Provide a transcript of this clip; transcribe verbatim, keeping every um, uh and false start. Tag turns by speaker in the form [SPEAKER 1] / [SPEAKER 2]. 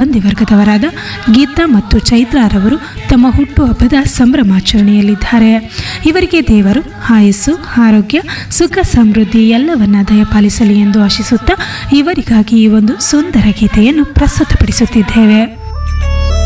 [SPEAKER 1] ಸಿಬ್ಬಂದಿ ವರ್ಗದವರಾದ ಗೀತಾ ಮತ್ತು ಚೈತ್ರಾರವರು ತಮ್ಮ ಹುಟ್ಟುಹಬ್ಬದ ಸಂಭ್ರಮಾಚರಣೆಯಲ್ಲಿದ್ದಾರೆ. ಇವರಿಗೆ ದೇವರು ಆಯಸ್ಸು, ಆರೋಗ್ಯ, ಸುಖ, ಸಮೃದ್ಧಿ ಎಲ್ಲವನ್ನ ದಯಪಾಲಿಸಲಿ ಎಂದು ಆಶಿಸುತ್ತಾ ಇವರಿಗಾಗಿ ಈ ಒಂದು ಸುಂದರ ಗೀತೆಯನ್ನು ಪ್ರಸ್ತುತಪಡಿಸುತ್ತಿದ್ದೇವೆ.